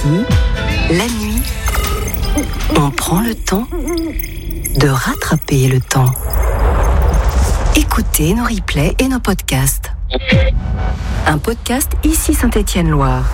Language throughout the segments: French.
Ici, la nuit, on prend le temps de rattraper le temps. Écoutez nos replays et nos podcasts. Un podcast Ici Saint-Étienne-Loire.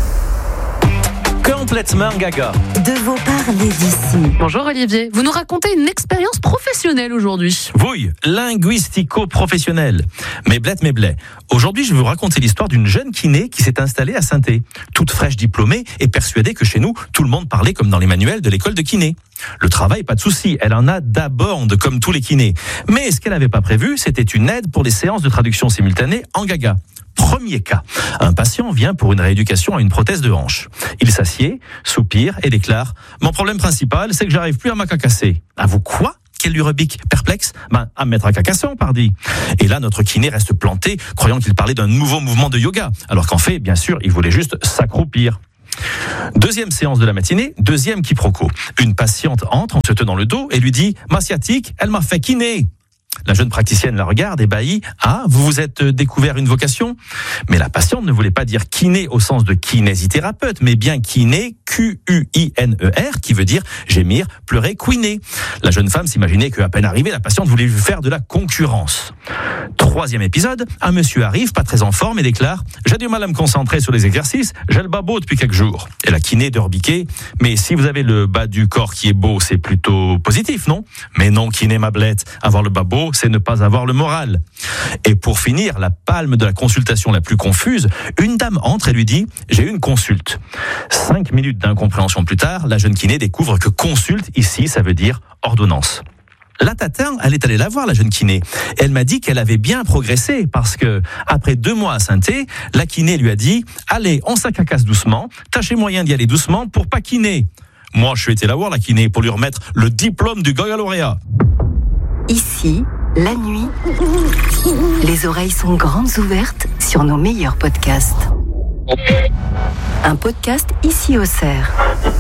Complètement gaga. De vos parler d'ici. Bonjour Olivier, vous nous racontez une expérience professionnelle aujourd'hui. Oui, linguistico-professionnelle. Mais blé. Aujourd'hui, je vais vous raconter l'histoire d'une jeune kiné qui s'est installée à Saint-Étienne, toute fraîche diplômée et persuadée que chez nous, tout le monde parlait comme dans les manuels de l'école de kiné. Le travail, pas de souci, elle en a d'abord comme tous les kinés. Mais ce qu'elle n'avait pas prévu, c'était une aide pour les séances de traduction simultanée en gaga. Premier cas, un patient vient pour une rééducation à une prothèse de hanche. Il s'assied, soupire et déclare « Mon problème principal, c'est que j'arrive plus à m'acacasser. » À vous quoi ? Qu'elle lui rebique, perplexe, à mettre à cacasson, pardi. Et là, notre kiné reste planté, croyant qu'il parlait d'un nouveau mouvement de yoga, alors qu'en fait, bien sûr, il voulait juste s'accroupir. Deuxième séance de la matinée, deuxième quiproquo. Une patiente entre en se tenant le dos et lui dit « Ma sciatique, elle m'a fait kiné ». La jeune praticienne la regarde, ébahie. « Ah, vous vous êtes découvert une vocation ?» Mais la patiente ne voulait pas dire kiné au sens de kinésithérapeute, mais bien kiné, Q-U-I-N-E-R, qui veut dire gémir, pleurer, couiner. La jeune femme s'imaginait qu'à peine arrivée, la patiente voulait lui faire de la concurrence. Troisième épisode, un monsieur arrive, pas très en forme, et déclare « J'ai du mal à me concentrer sur les exercices, j'ai le bas beau depuis quelques jours. » Et la kiné de rebiquer « Mais si vous avez le bas du corps qui est beau, c'est plutôt positif, non ?»« Mais non, kiné ma blette, avoir le bas beau, c'est ne pas avoir le moral. » Et pour finir, la palme de la consultation la plus confuse, une dame entre et lui dit « J'ai eu une consulte. » 5 minutes d'incompréhension plus tard, la jeune kiné découvre que consulte, ici, ça veut dire ordonnance. La tatin, elle est allée la voir, la jeune kiné. Elle m'a dit qu'elle avait bien progressé parce que, après 2 mois à Saint-Étienne, la kiné lui a dit « Allez, on s'acacasse doucement, tâchez moyen d'y aller doucement pour pas kiné. » Moi, je suis été la voir, la kiné, pour lui remettre le diplôme du Goya lauréat. Ici, la nuit, les oreilles sont grandes ouvertes sur nos meilleurs podcasts. Un podcast Ici Auxerre.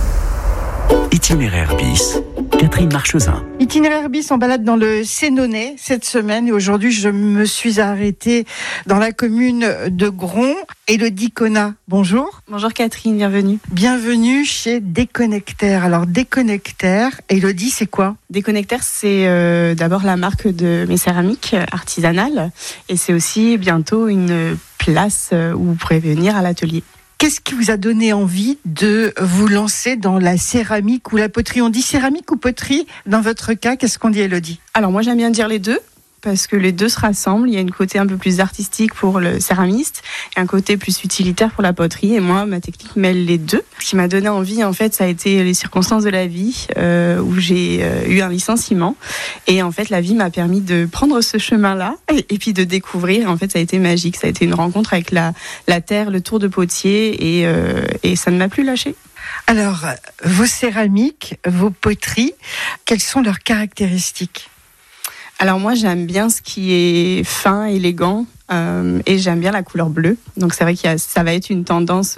Itinéraire bis, Catherine Marchesin. Itinéraire bis en balade dans le Sénonais cette semaine et aujourd'hui je me suis arrêtée dans la commune de Gron. Élodie Connat, bonjour. Bonjour Catherine, bienvenue. Bienvenue chez Déconnectaire. Alors Déconnectaire, Élodie, c'est quoi ? Déconnectaire, c'est d'abord la marque de mes céramiques artisanales et c'est aussi bientôt une place où vous pourrez venir à l'atelier. Qu'est-ce qui vous a donné envie de vous lancer dans la céramique ou la poterie ? On dit céramique ou poterie ? Dans votre cas, qu'est-ce qu'on dit, Élodie ? Alors moi j'aime bien dire les deux, parce que les deux se rassemblent. Il y a une côté un peu plus artistique pour le céramiste et un côté plus utilitaire pour la poterie. Et moi, ma technique mêle les deux. Ce qui m'a donné envie, en fait, ça a été les circonstances de la vie où j'ai eu un licenciement. Et en fait, la vie m'a permis de prendre ce chemin-là et puis de découvrir. En fait, ça a été magique. Ça a été une rencontre avec la terre, le tour de potier et ça ne m'a plus lâché. Alors, vos céramiques, vos poteries, quelles sont leurs caractéristiques ? Alors moi j'aime bien ce qui est fin, élégant et j'aime bien la couleur bleue. Donc c'est vrai que ça va être une tendance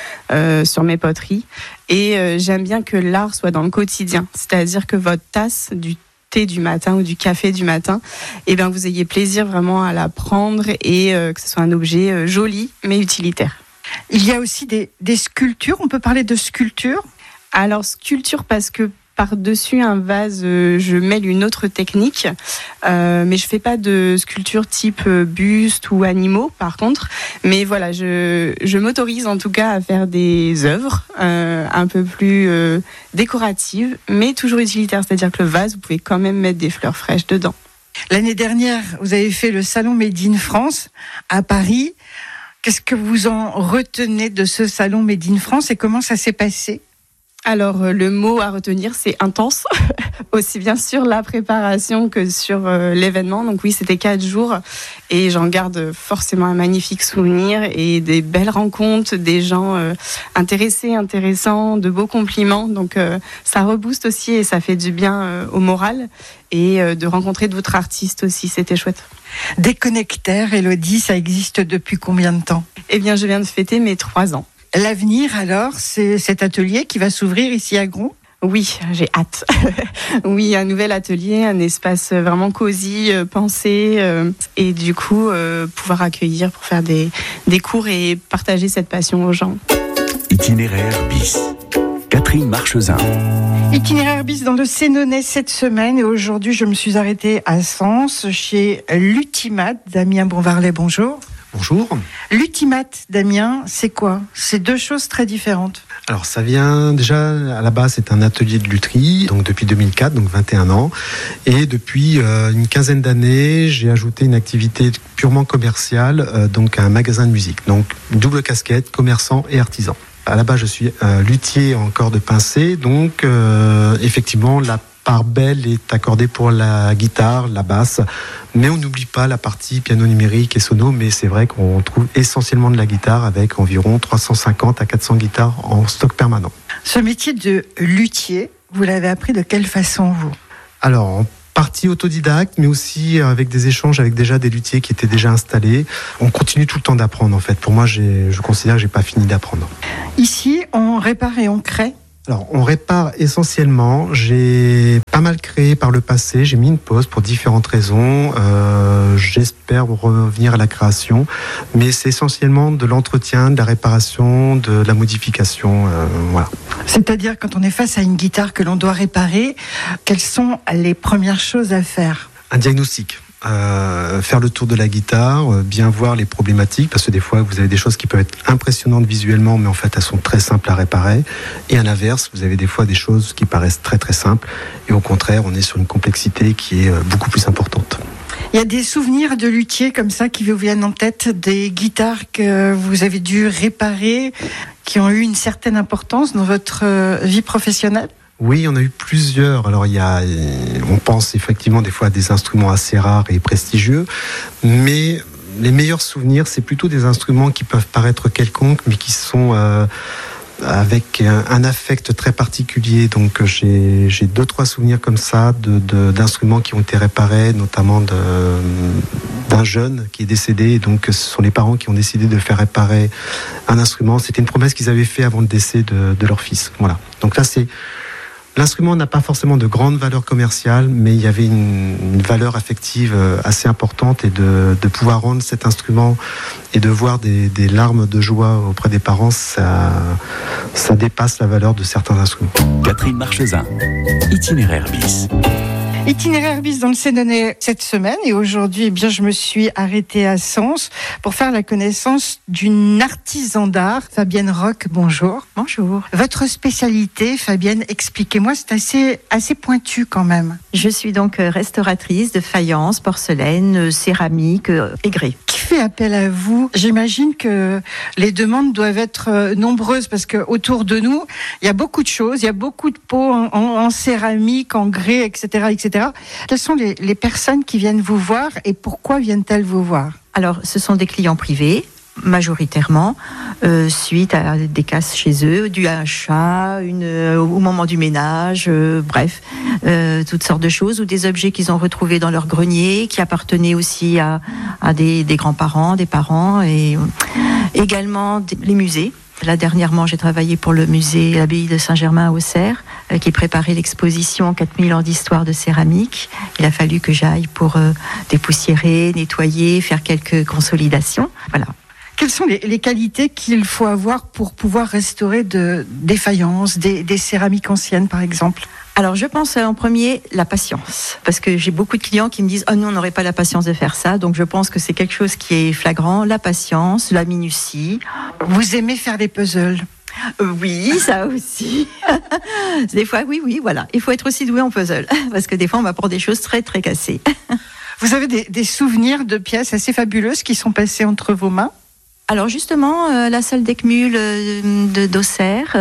sur mes poteries. Et j'aime bien que l'art soit dans le quotidien. C'est-à-dire que votre tasse du thé du matin ou du café du matin, vous ayez plaisir vraiment à la prendre et que ce soit un objet joli mais utilitaire. Il y a aussi des sculptures, on peut parler de sculpture ? Alors sculpture parce que par-dessus un vase, je mêle une autre technique, mais je fais pas de sculpture type buste ou animaux, par contre. Mais voilà, je m'autorise en tout cas à faire des œuvres un peu plus décoratives, mais toujours utilitaires. C'est-à-dire que le vase, vous pouvez quand même mettre des fleurs fraîches dedans. L'année dernière, vous avez fait le salon Made in France à Paris. Qu'est-ce que vous en retenez de ce salon Made in France et comment ça s'est passé ? Alors, le mot à retenir, c'est intense, aussi bien sur la préparation que sur l'événement. Donc oui, c'était 4 jours et j'en garde forcément un magnifique souvenir et des belles rencontres, des gens intéressés, intéressants, de beaux compliments. Donc ça rebooste aussi et ça fait du bien au moral et de rencontrer d'autres artistes aussi, c'était chouette. Déconnectaire, Élodie, ça existe depuis combien de temps ? Eh bien, je viens de fêter mes 3 ans. L'avenir, alors, c'est cet atelier qui va s'ouvrir ici à Gron ? Oui, j'ai hâte. Oui, un nouvel atelier, un espace vraiment cosy, pensé, et du coup, pouvoir accueillir pour faire des cours et partager cette passion aux gens. Itinéraire bis. Catherine Marchesin. Itinéraire bis dans le Sénonais cette semaine et aujourd'hui je me suis arrêtée à Sens chez Lutimat. Damien Bonvarlet, bonjour. Bonjour. Lutimat, Damien, c'est quoi ? C'est deux choses très différentes. Alors ça vient déjà, à la base c'est un atelier de lutherie, donc depuis 2004, donc 21 ans. Et depuis une quinzaine d'années, j'ai ajouté une activité purement commerciale, donc un magasin de musique. Donc double casquette, commerçant et artisan. À la base je suis luthier en cordes de pincée, donc effectivement la part belle est accordée pour la guitare, la basse, mais on n'oublie pas la partie piano numérique et sono, mais c'est vrai qu'on trouve essentiellement de la guitare avec environ 350 à 400 guitares en stock permanent. Ce métier de luthier, vous l'avez appris de quelle façon, vous ? Alors, en partie autodidacte, mais aussi avec des échanges avec déjà des luthiers qui étaient déjà installés. On continue tout le temps d'apprendre en fait. Pour moi, je considère que j'ai pas fini d'apprendre. Ici, on répare et on crée. Alors, on répare essentiellement. J'ai pas mal créé par le passé. J'ai mis une pause pour différentes raisons. J'espère revenir à la création. Mais c'est essentiellement de l'entretien, de la réparation, de la modification. Voilà. C'est-à-dire, quand on est face à une guitare que l'on doit réparer, quelles sont les premières choses à faire ? Un diagnostic. Faire le tour de la guitare, bien voir les problématiques, parce que des fois vous avez des choses qui peuvent être impressionnantes visuellement, mais en fait elles sont très simples à réparer. Et à l'inverse, vous avez des fois des choses qui paraissent très très simples, et au contraire, on est sur une complexité qui est beaucoup plus importante. Il y a des souvenirs de luthier comme ça qui vous viennent en tête, des guitares que vous avez dû réparer, qui ont eu une certaine importance dans votre vie professionnelle ? Oui, on a eu plusieurs. Alors, on pense effectivement des fois à des instruments assez rares et prestigieux, mais les meilleurs souvenirs, c'est plutôt des instruments qui peuvent paraître quelconques, mais qui sont avec un affect très particulier. Donc, j'ai 2-3 souvenirs comme ça d'instruments qui ont été réparés, notamment d'un jeune qui est décédé. Et donc, ce sont les parents qui ont décidé de faire réparer un instrument. C'était une promesse qu'ils avaient faite avant le décès de leur fils. Voilà. Donc là, l'instrument n'a pas forcément de grande valeur commerciale, mais il y avait une valeur affective assez importante, et de pouvoir rendre cet instrument et de voir des larmes de joie auprès des parents, ça dépasse la valeur de certains instruments. Catherine Marchesin, Itinéraire bis. Itinéraire bis dans le Sénonais cette semaine, et aujourd'hui, eh bien, je me suis arrêtée à Sens pour faire la connaissance d'une artisan d'art, Fabienne Roch. Bonjour. Bonjour. Votre spécialité, Fabienne, expliquez-moi, c'est assez pointu quand même. Je suis donc restauratrice de faïence, porcelaine, céramique et grès. Qui fait appel à vous ? J'imagine que les demandes doivent être nombreuses, parce que autour de nous, il y a beaucoup de choses, il y a beaucoup de pots en céramique, en grès, etc., etc. Quelles sont les personnes qui viennent vous voir et pourquoi viennent-elles vous voir ? Alors, ce sont des clients privés, majoritairement, suite à des casses chez eux, dû à un chat, au moment du ménage, bref, toutes sortes de choses, ou des objets qu'ils ont retrouvés dans leur grenier, qui appartenaient aussi à des grands-parents, des parents, et également les musées. Là, dernièrement, j'ai travaillé pour le musée l'abbaye de Saint-Germain à Auxerre, qui préparait l'exposition 4000 ans d'histoire de céramique. Il a fallu que j'aille pour dépoussiérer, nettoyer, faire quelques consolidations. Voilà. Quelles sont les qualités qu'il faut avoir pour pouvoir restaurer des faïences, des céramiques anciennes, par exemple ? Alors, je pense en premier la patience, parce que j'ai beaucoup de clients qui me disent « Oh non, on n'aurait pas la patience de faire ça », donc je pense que c'est quelque chose qui est flagrant, la patience, la minutie. Vous aimez faire des puzzles ? Oui, ça aussi. Des fois, oui, voilà. Il faut être aussi doué en puzzle, parce que des fois, on m'apporte des choses très, très cassées. Vous avez des souvenirs de pièces assez fabuleuses qui sont passées entre vos mains ? Alors justement, la salle d'Eckmühl d'Auxerre,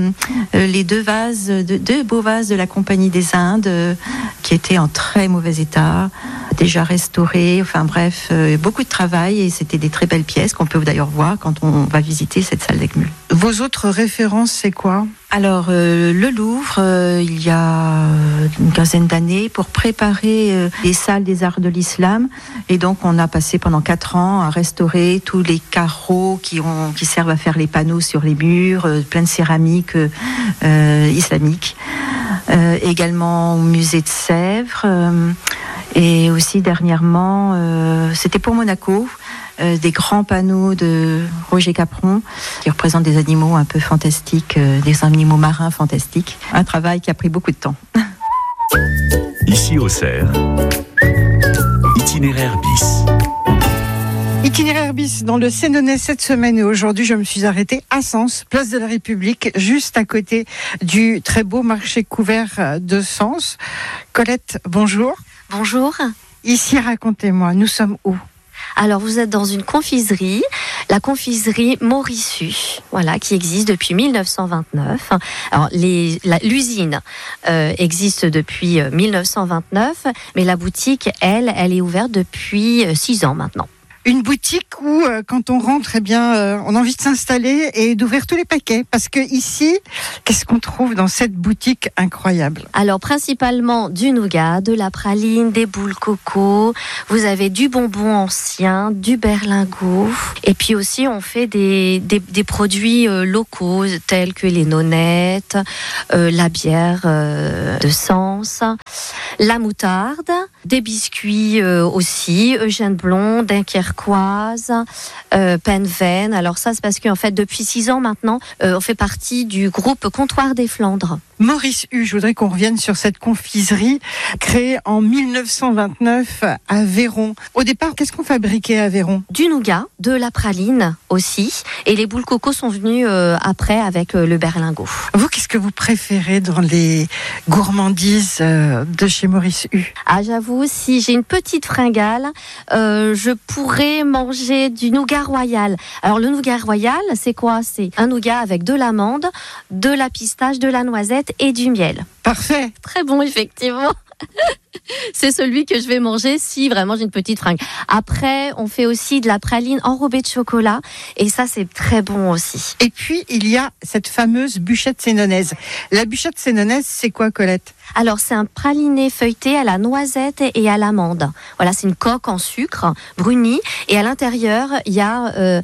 les deux beaux vases de la Compagnie des Indes, qui étaient en très mauvais état, déjà restaurés, enfin bref, beaucoup de travail, et c'était des très belles pièces qu'on peut d'ailleurs voir quand on va visiter cette salle d'Eckmühl. Vos autres références, c'est quoi ? Alors, le Louvre, il y a une quinzaine d'années, pour préparer les salles des arts de l'islam. Et donc, on a passé pendant 4 ans à restaurer tous les carreaux qui servent à faire les panneaux sur les murs, plein de céramique islamique. Également au musée de Sèvres. Et aussi dernièrement, c'était pour Monaco, des grands panneaux de Roger Capron qui représentent des animaux un peu fantastiques, des animaux marins fantastiques. Un travail qui a pris beaucoup de temps. Ici au Cerf, itinéraire bis. Itinéraire bis dans le Sénonais cette semaine, et aujourd'hui je me suis arrêtée à Sens, place de la République, juste à côté du très beau marché couvert de Sens. Colette, bonjour. Bonjour. Ici, racontez-moi, nous sommes où ? Alors vous êtes dans une confiserie, la confiserie Morissu, voilà, qui existe depuis 1929. Alors l'usine existe depuis 1929, mais la boutique, elle est ouverte depuis 6 ans maintenant. Une boutique où, quand on rentre, on a envie de s'installer et d'ouvrir tous les paquets. Parce que ici, qu'est-ce qu'on trouve dans cette boutique incroyable ? Alors, principalement du nougat, de la praline, des boules coco. Vous avez du bonbon ancien, du berlingot. Et puis aussi, on fait des produits locaux, tels que les nonnettes, la bière de Sens, la moutarde, des biscuits aussi, Eugène Blond, Dunkerquoise, Penven. Alors ça, c'est parce qu'en fait, depuis 6 ans maintenant, on fait partie du groupe Comptoir des Flandres. Maurice Hu, je voudrais qu'on revienne sur cette confiserie créée en 1929 à Véron. Au départ, qu'est-ce qu'on fabriquait à Véron ? Du nougat, de la praline aussi, et les boules coco sont venues après avec le berlingot. Vous, qu'est-ce que vous préférez dans les gourmandises de chez Maurice Hu ? Ah, j'avoue, si j'ai une petite fringale, je pourrais manger du nougat royal. Alors le nougat royal, c'est quoi ? C'est un nougat avec de l'amande, de la pistache, de la noisette et du miel. Parfait. Très bon, effectivement. C'est celui que je vais manger si vraiment j'ai une petite fringue. Après, on fait aussi de la praline enrobée de chocolat et ça, c'est très bon aussi. Et puis, il y a cette fameuse bûchette sénonaise. La bûchette sénonaise, c'est quoi, Colette ? Alors, c'est un praliné feuilleté à la noisette et à l'amande. Voilà, c'est une coque en sucre bruni et à l'intérieur, il y a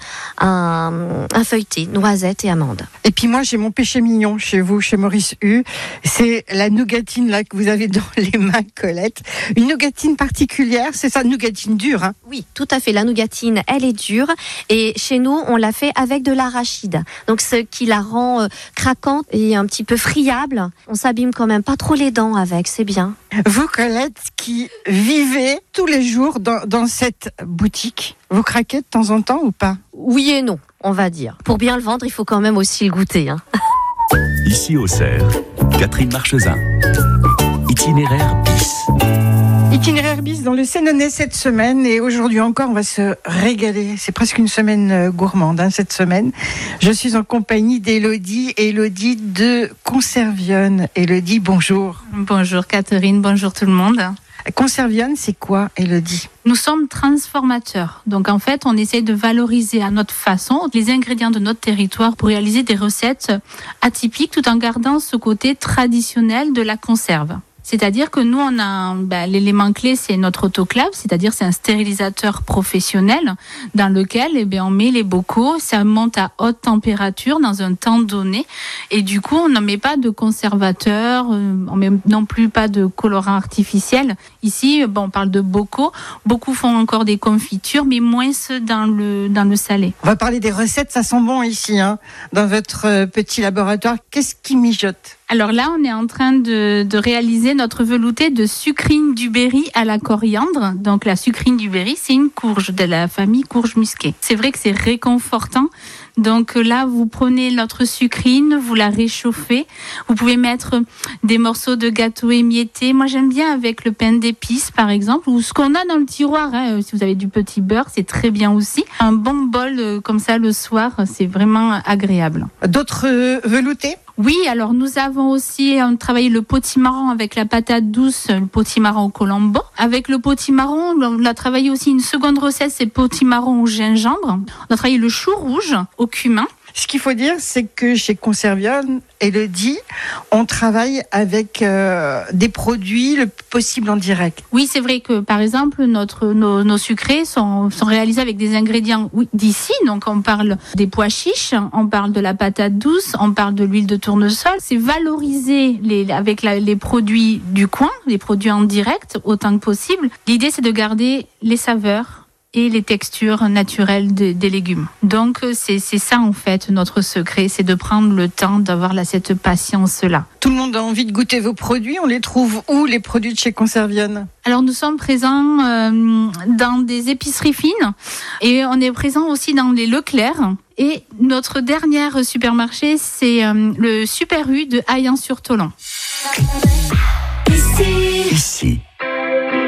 un feuilleté, noisette et amande. Et puis moi, j'ai mon péché mignon chez vous, chez Maurice Hu. C'est la nougatine là que vous avez dans les mains, Colette. Une nougatine particulière, c'est ça, nougatine dure, hein ? Oui, tout à fait. La nougatine, elle est dure et chez nous, on la fait avec de l'arachide. Donc, ce qui la rend craquante et un petit peu friable. On s'abîme quand même pas trop les dents avec, c'est bien. Vous, Colette, qui vivez tous les jours dans cette boutique, vous craquez de temps en temps ou pas ? Oui et non, on va dire. Pour bien le vendre, il faut quand même aussi le goûter, hein. Ici au Cerf, Catherine Marchesin. Itinéraire bis. Itinéraire bis dans le Sénonais cette semaine, et aujourd'hui encore on va se régaler. C'est presque une semaine gourmande cette semaine. Je suis en compagnie d'Élodie de Conservionne. Élodie, bonjour. Bonjour Catherine, bonjour tout le monde. Conservionne, c'est quoi, Élodie ? Nous sommes transformateurs. Donc en fait, on essaie de valoriser à notre façon les ingrédients de notre territoire pour réaliser des recettes atypiques tout en gardant ce côté traditionnel de la conserve. C'est-à-dire que nous, on a l'élément clé, c'est notre autoclave, c'est-à-dire c'est un stérilisateur professionnel dans lequel on met les bocaux, ça monte à haute température dans un temps donné, et du coup, on ne met pas de conservateur, on met non plus pas de colorant artificiel. Ici, on parle de bocaux, beaucoup font encore des confitures, mais moins dans le salé. On va parler des recettes, ça sent bon ici, dans votre petit laboratoire. Qu'est-ce qui mijote ? Alors là, on est en train de réaliser notre velouté de sucrine du Berry à la coriandre. Donc la sucrine du Berry, c'est une courge de la famille courge musquée. C'est vrai que c'est réconfortant. Donc là, vous prenez notre sucrine, vous la réchauffez. Vous pouvez mettre des morceaux de gâteau émiettés. Moi, j'aime bien avec le pain d'épices, par exemple, ou ce qu'on a dans le tiroir. Si vous avez du petit beurre, c'est très bien aussi. Un bon bol comme ça le soir, c'est vraiment agréable. D'autres veloutés ? Oui, alors nous avons aussi travaillé le potimarron avec la patate douce, le potimarron au colombo. Avec le potimarron, on a travaillé aussi une seconde recette, c'est le potimarron au gingembre. On a travaillé le chou rouge au cumin. Ce qu'il faut dire, c'est que chez Conservion, Elodie, on travaille avec des produits le possible en direct. Oui, c'est vrai que par exemple, nos sucrés sont réalisés avec des ingrédients d'ici. Donc on parle des pois chiches, on parle de la patate douce, on parle de l'huile de tournesol. C'est valoriser avec les produits du coin, les produits en direct autant que possible. L'idée, c'est de garder les saveurs et les textures naturelles des légumes. Donc c'est ça en fait notre secret, c'est de prendre le temps d'avoir cette patience-là. Tout le monde a envie de goûter vos produits. On les trouve où, les produits de chez Conservion ? Alors nous sommes présents dans des épiceries fines et on est présent aussi dans les Leclerc. Et notre dernier supermarché, c'est le Super U de Hayan-sur-Tholon. Ici.